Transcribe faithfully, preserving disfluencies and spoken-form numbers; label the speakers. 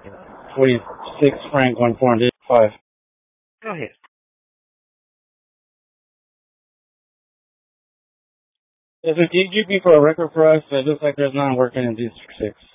Speaker 1: forty-six Frank one four five.
Speaker 2: Go ahead.
Speaker 1: There's a D G P for a record for us, but it looks like there's none working in District six.